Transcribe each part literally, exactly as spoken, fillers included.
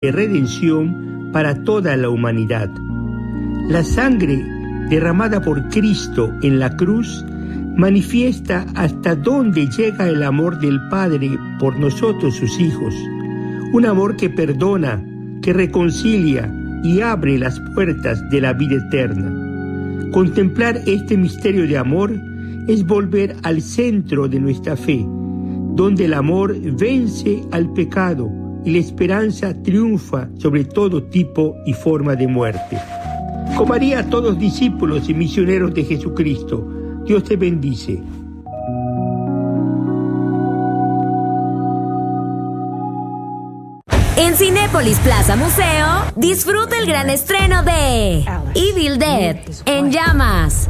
de redención para toda la humanidad. La sangre derramada por Cristo en la cruz manifiesta hasta dónde llega el amor del Padre por nosotros sus hijos, un amor que perdona, que reconcilia y abre las puertas de la vida eterna. Contemplar este misterio de amor es volver al centro de nuestra fe, donde el amor vence al pecado y la esperanza triunfa sobre todo tipo y forma de muerte. Con María, todos discípulos y misioneros de Jesucristo, Dios te bendice. En Cinépolis Plaza Museo, disfruta el gran estreno de Evil Dead, En Llamas,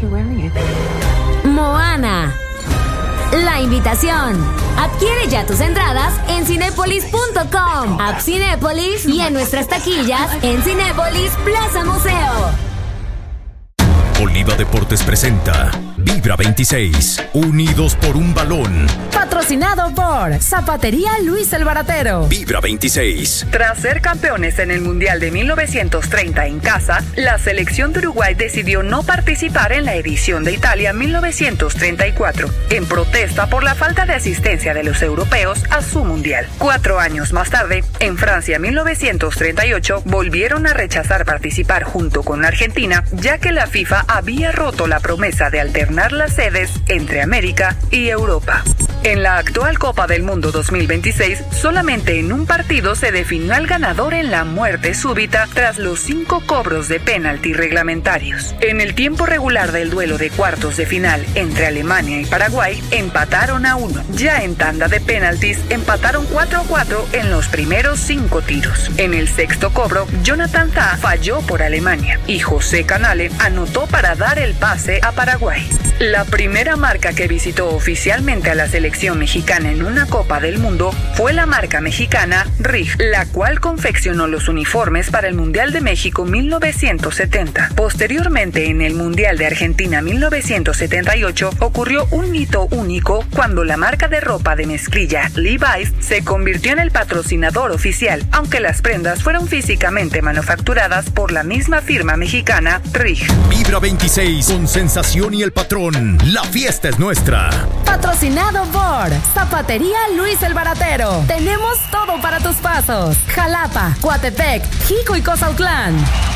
Moana, La Invitación. Adquiere ya tus entradas en cinépolis punto com, App Cinépolis y en nuestras taquillas en Cinépolis Plaza Museo. Oliva Deportes presenta Vibra veintiséis, unidos por un balón. Patrocinado por Zapatería Luis el Baratero. Vibra veintiséis. Tras ser campeones en el Mundial de mil novecientos treinta en casa, la selección de Uruguay decidió no participar en la edición de Italia mil novecientos treinta y cuatro, en protesta por la falta de asistencia de los europeos a su Mundial. Cuatro años más tarde, en Francia mil novecientos treinta y ocho, volvieron a rechazar participar junto con Argentina, ya que la FIFA había roto la promesa de alternar las sedes entre América y Europa. En la actual Copa del Mundo dos mil veintiséis, solamente en un partido se definió al ganador en la muerte súbita tras los cinco cobros de penalti reglamentarios. En el tiempo regular del duelo de cuartos de final entre Alemania y Paraguay, empataron a uno. Ya en tanda de penaltis, empataron cuatro a cuatro en los primeros cinco tiros. En el sexto cobro, Jonathan Tah falló por Alemania y José Canale anotó para dar el pase a Paraguay. La primera marca que visitó oficialmente a la selección mexicana en una Copa del Mundo fue la marca mexicana Rig, la cual confeccionó los uniformes para el Mundial de México mil novecientos setenta. Posteriormente, en el Mundial de Argentina mil novecientos setenta y ocho, ocurrió un hito único cuando la marca de ropa de mezclilla Levi's se convirtió en el patrocinador oficial, aunque las prendas fueron físicamente manufacturadas por la misma firma mexicana Rig. Vibra veintiséis, con Sensación y El Patrón. La fiesta es nuestra. Patrocinado por Zapatería Luis el Baratero. Tenemos todo para tus pasos. Jalapa, Coatepec, Jico y Cozautlán.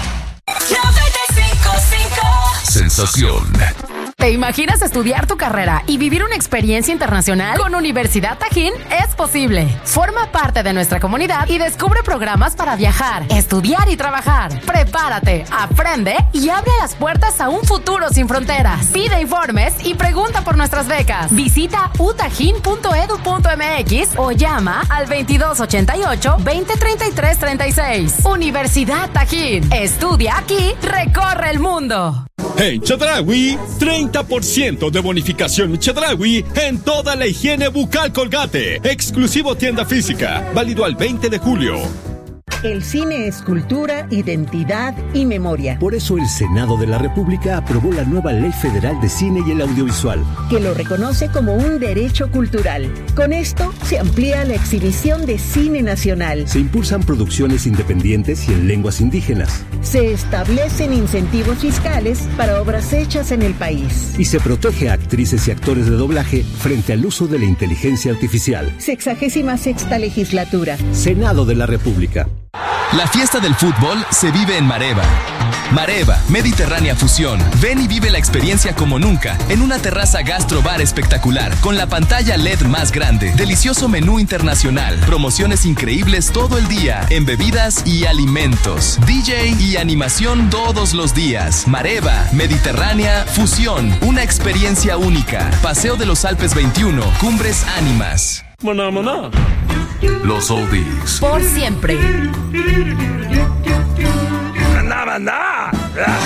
Sensación. ¿Te imaginas estudiar tu carrera y vivir una experiencia internacional? Con Universidad Tajín es posible. Forma parte de nuestra comunidad y descubre programas para viajar, estudiar y trabajar. Prepárate, aprende y abre las puertas a un futuro sin fronteras. Pide informes y pregunta por nuestras becas. Visita u tajín punto edu punto eme equis o llama al veintidós ochenta y ocho, veinte treinta y tres treinta y seis. Universidad Tajín. Estudia aquí, recorre el mundo. En Chedraui, treinta por ciento de bonificación Chedraui en toda la higiene bucal Colgate. Exclusivo tienda física, válido al veinte de julio. El cine es cultura, identidad y memoria. Por eso el Senado de la República aprobó la nueva Ley Federal de Cine y el Audiovisual, que lo reconoce como un derecho cultural. Con esto se amplía la exhibición de cine nacional. Se impulsan producciones independientes y en lenguas indígenas. Se establecen incentivos fiscales para obras hechas en el país. Y se protege a actrices y actores de doblaje frente al uso de la inteligencia artificial. Sexagésima sexta legislatura. Senado de la República. La fiesta del fútbol se vive en Mareva. Mareva, Mediterránea Fusión. Ven y vive la experiencia como nunca, en una terraza gastrobar espectacular, con la pantalla L E D más grande, delicioso menú internacional, promociones increíbles todo el día, en bebidas y alimentos, D J y animación todos los días. Mareva, Mediterránea Fusión, una experiencia única. Paseo de los Alpes veintiuno, Cumbres Ánimas. Maná, maná. Los oldies. Por siempre. Maná, maná.